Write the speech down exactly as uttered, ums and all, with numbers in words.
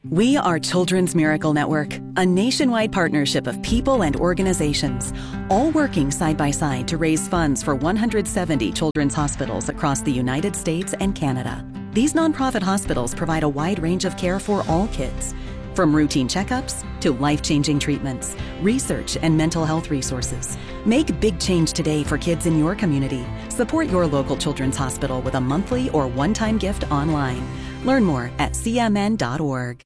We are Children's Miracle Network, a nationwide partnership of people and organizations, all working side by side to raise funds for one hundred seventy children's hospitals across the United States and Canada. These nonprofit hospitals provide a wide range of care for all kids, from routine checkups to life-changing treatments, research, and mental health resources. Make big change today for kids in your community. Support your local children's hospital with a monthly or one-time gift online. Learn more at c m n dot org.